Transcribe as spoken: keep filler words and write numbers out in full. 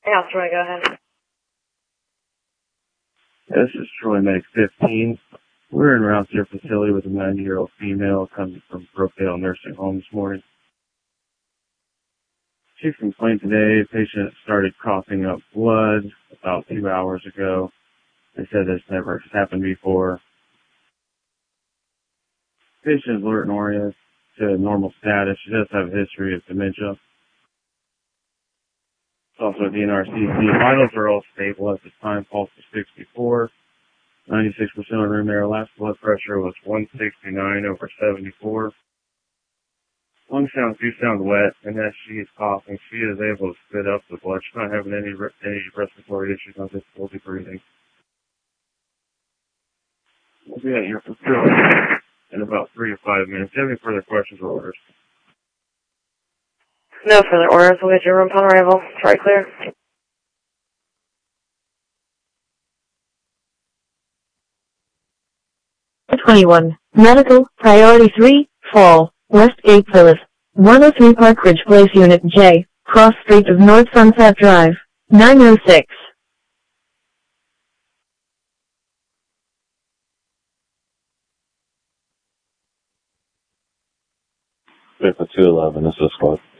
Yeah, Troy, go ahead. This is Troy Medic fifteen. We're in route to your facility with a ninety-year-old female coming from Brookdale Nursing Home this morning. She complained today a patient started coughing up blood about two hours ago. They said this never happened before. Patient is alert and oriented to normal status. She does have a history of dementia. It's also D N R C C. Vitals are all stable at this time. Pulse is sixty-four. ninety-six percent of room air. Last blood pressure was one sixty-nine over seventy-four. Lung sounds do sound wet, and as she is coughing, she is able to spit up the blood. She's not having any any respiratory issues, no difficulty breathing. We'll be at your facility in about three to five minutes. Do you have any further questions or orders? No further orders. We'll get your room upon arrival. Troy, clear. twenty-one. Medical, Priority three, Fall, Westgate Villas, one oh three Park Ridge Place, Unit J, Cross Street of North Sunset Drive, nine oh six. Paper two eleven, this is Scott.